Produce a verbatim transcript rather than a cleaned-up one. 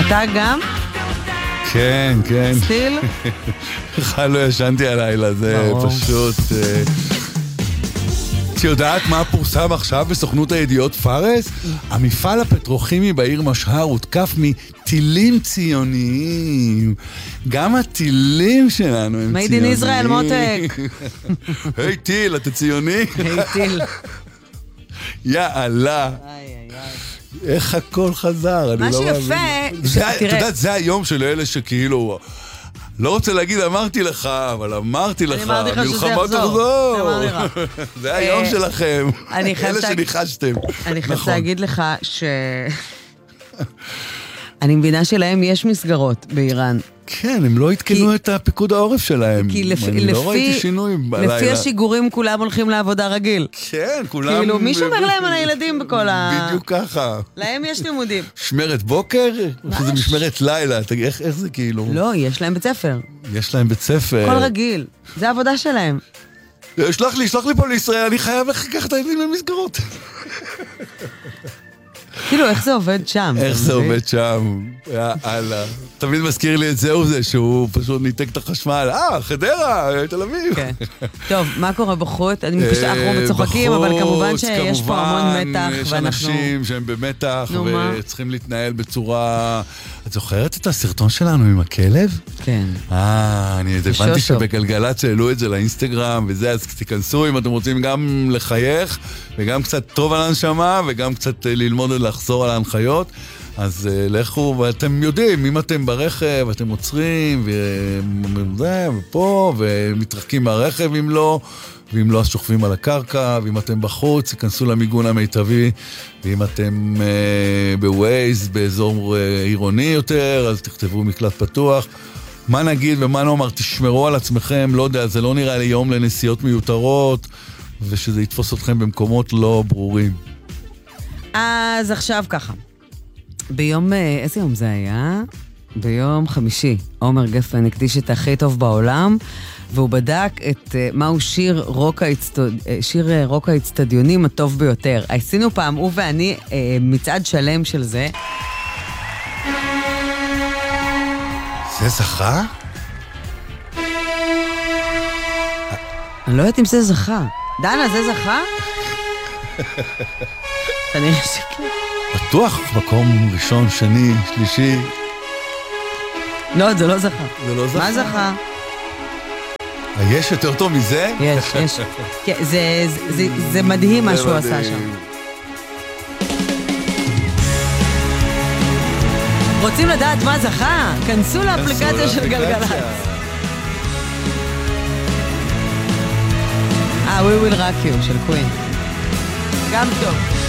אתה גם? כן, כן. סטיל? בכלל לא ישנתי הלילה, זה פשוט... את יודעת מה פורסם עכשיו בסוכנות הידיעות פארס? המפעל הפטרוכימי בעיר משהר הותקף מטילים ציוניים. גם הטילים שלנו הם ציוניים. מייד אין ישראל, מותק. היי טיל, אתה ציוני? היי טיל. יאללה. איך הכל חזר? מה שיפה... את יודעת, זה היום של אלה שכאילו... לא רוצה להגיד אמרתי לך, אבל אמרתי לך, מלחמה תחזור. זה היום שלכם, אלה שניחשתם. אני חייבת להגיד לך ש... אני מבינה שלהם יש מסגרות באיראן. כן, הם לא התקנו את הפיקוד העורף שלהם. אני לא ראיתי שינוי בלילה. לפי השיגורים כולם הולכים לעבודה רגיל. כן, כולם... כאילו, מי שומר להם על הילדים בכל ה... בדיוק ככה. להם יש לימודים. שמרת בוקר? זה משמרת לילה. איך זה כאילו? לא, יש להם בית ספר. יש להם בית ספר. כל רגיל. זה העבודה שלהם. שלח לי, שלח לי פה לישראל, אני חייב לקחת את הילדים למסגרות. כאילו, איך זה עובד שם? איך זה עובד שם? יאללה. תמיד מזכיר לי את זהו זה, שהוא פשוט ניתק את החשמל. אה, חדרה, תל אביב. טוב, מה קורה בחוץ? אני מפשעה אנחנו מצוחקים, אבל כמובן שיש פה המון מתח. יש אנשים שהם במתח וצריכים להתנהל בצורה... את זוכרת את הסרטון שלנו עם הכלב? כן. אה, אני הבנתי שבגלגלצ העלו את זה לאינסטגרם וזה, אז תיכנסו אם אתם רוצים גם לחייך וגם קצת טוב על הנשמה וגם קצת ללמוד ולחזור על ההנחיות. אז uh, לכו, ואתם יודעים, אם אתם ברכב, אתם עוצרים, וזה, ופה, ומתרחקים מהרכב אם לא, ואם לא, אז שוכבים על הקרקע, ואם אתם בחוץ, יכנסו למיגון המיטבי, ואם אתם uh, בווייז, באזור uh, עירוני יותר, אז תכתבו מקלט פתוח. מה נגיד ומה נאמר, תשמרו על עצמכם, לא יודע, זה לא נראה לי יום לנסיעות מיותרות, ושזה יתפוס אתכם במקומות לא ברורים. אז עכשיו ככה. ביום, איזה יום זה היה? ביום חמישי, עומר גפן הקדיש את הכי טוב בעולם, והוא בדק את מהו שיר רוק האצטד... שיר רוק האצטדיונים הטוב ביותר. עשינו פעם, הוא ואני, מצעד שלם של זה. זה זכה? אני לא יודעת אם זה זכה. דנה, זה זכה? אתה נראה שכן. בטוח מקום ראשון, שני, שלישי. לא, זה לא זכה. זה לא זכה? מה זכה? יש יותר טוב מזה? יש, יש. כן, זה, זה, זה מדהים מה שהוא עשה שם. רוצים לדעת מה זכה? כנסו לאפליקציה של גלגלצ. אה, We Will Rock You של קווין. גם טוב.